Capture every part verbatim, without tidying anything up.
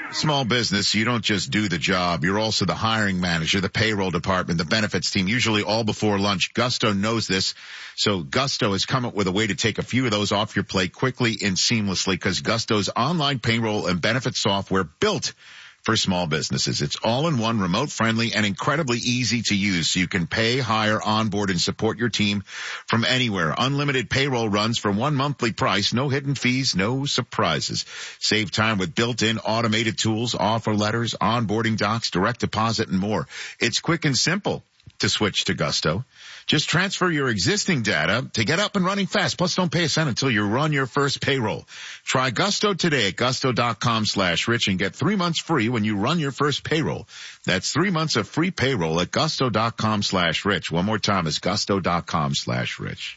Small business, you don't just do the job. You're also the hiring manager, the payroll department, the benefits team, usually all before lunch. Gusto knows this. So Gusto has come up with a way to take a few of those off your plate quickly and seamlessly, because Gusto's online payroll and benefits software built for small businesses. It's all in one, remote friendly, and incredibly easy to use. So you can pay, hire, onboard, and support your team from anywhere. Unlimited payroll runs for one monthly price. No hidden fees, no surprises. Save time with built-in automated tools, offer letters, onboarding docs, direct deposit, and more. It's quick and simple to switch to Gusto. Just transfer your existing data to get up and running fast. Plus, don't pay a cent until you run your first payroll. Try Gusto today at gusto.com slash rich and get three months free when you run your first payroll. That's three months of free payroll at gusto.com slash rich. One more time, is gusto.com slash rich.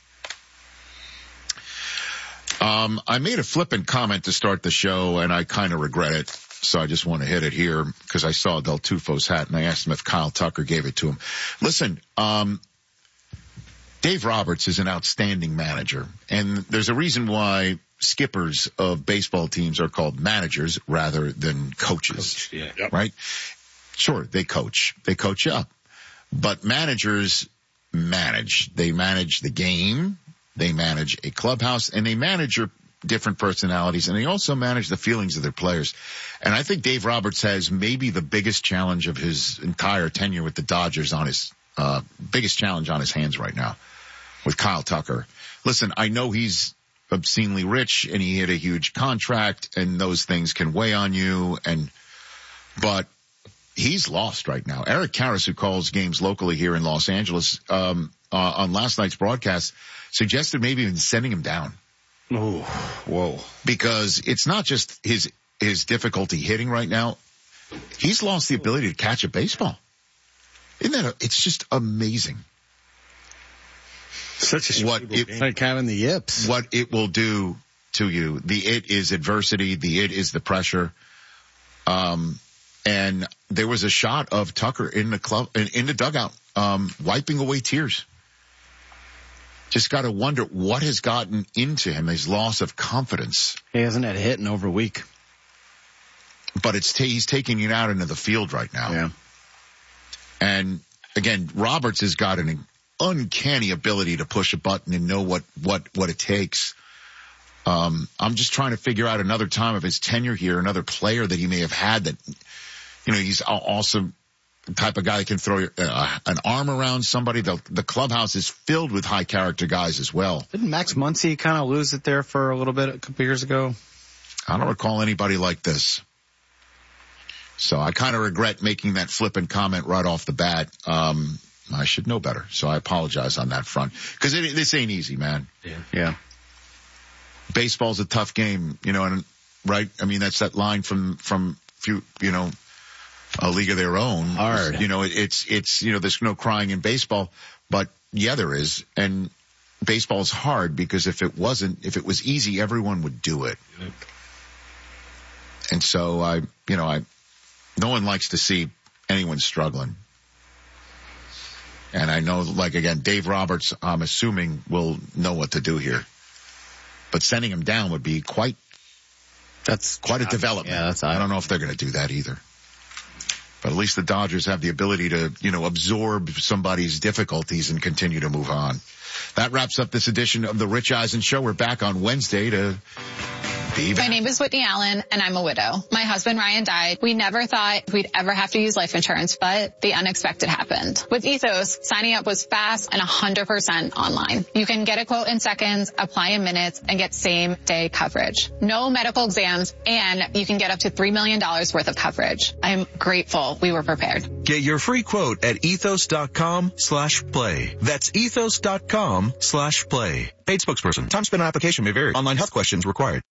Um, I made a flippant comment to start the show, and I kind of regret it. So I just want to hit it here because I saw Del Tufo's hat, and I asked him if Kyle Tucker gave it to him. Listen, um, Dave Roberts is an outstanding manager, and there's a reason why skippers of baseball teams are called managers rather than coaches, Coach, yeah. Yep. Right? Sure, they coach. They coach up. But managers manage. They manage the game, they manage a clubhouse, and they manage your different personalities, and they also manage the feelings of their players. And I think Dave Roberts has maybe the biggest challenge of his entire tenure with the Dodgers on his uh biggest challenge on his hands right now with Kyle Tucker. Listen, I know he's obscenely rich and he hit a huge contract, and those things can weigh on you, and but he's lost right now. Eric Karras, who calls games locally here in Los Angeles, um uh, on last night's broadcast, suggested maybe even sending him down. Oh, whoa. Because it's not just his his difficulty hitting right now. He's lost the ability to catch a baseball. Isn't that a, it's just amazing. Such a what it, game. Like having the yips. What it will do to you. The it is adversity. The it is the pressure. Um, and there was a shot of Tucker in the club, in, in the dugout, um, wiping away tears. Just got to wonder what has gotten into him, his loss of confidence. He hasn't had a hit in over a week. But it's t- he's taking it out into the field right now. Yeah. And again, Roberts has got an uncanny ability to push a button and know what, what, what it takes. Um, I'm just trying to figure out another time of his tenure here, another player that he may have had that, you know, he's also the type of guy that can throw uh, an arm around somebody. The, the clubhouse is filled with high character guys as well. Didn't Max Muncy kind of lose it there for a little bit a couple years ago? I don't recall anybody like this. So I kind of regret making that flippant comment right off the bat. Um, I should know better. So I apologize on that front. Cause it, this ain't easy, man. Yeah. Yeah. Baseball's a tough game, you know, and right. I mean, that's that line from, from few, you know, a league of their own. Hard. You know, it, it's, it's, you know, there's no crying in baseball, but yeah, there is. And baseball's hard because if it wasn't, if it was easy, everyone would do it. Yep. And so I, you know, I, no one likes to see anyone struggling. And I know, like, again, Dave Roberts, I'm assuming, will know what to do here. But sending him down would be quite, that's quite a development. Yeah, that's, I don't know if they're going to do that either. But at least the Dodgers have the ability to, you know, absorb somebody's difficulties and continue to move on. That wraps up this edition of the Rich Eisen Show. We're back on Wednesday to be back. My name is Whitney Allen, and I'm a widow. My husband, Ryan, died. We never thought we'd ever have to use life insurance, but the unexpected happened. With Ethos, signing up was fast and one hundred percent online. You can get a quote in seconds, apply in minutes, and get same-day coverage. No medical exams, and you can get up to three million dollars worth of coverage. I'm grateful we were prepared. Get your free quote at ethos.com slash play. That's ethos.com slash play. Paid spokesperson. Time spent on application may vary. Online health questions required.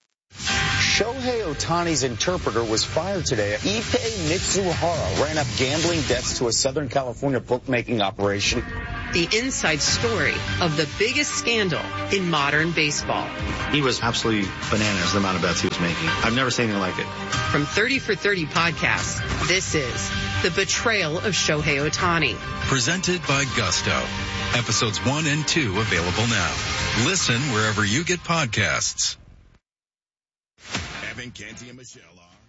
Shohei Ohtani's interpreter was fired today. Ike Mitsuhara ran up gambling debts to a Southern California bookmaking operation. The inside story of the biggest scandal in modern baseball. He was absolutely bananas, the amount of bets he was making. I've never seen anything like it. From thirty for thirty podcasts, this is The Betrayal of Shohei Ohtani. Presented by Gusto. Episodes one and two available now. Listen wherever you get podcasts. Evan, Canty, and Michelle are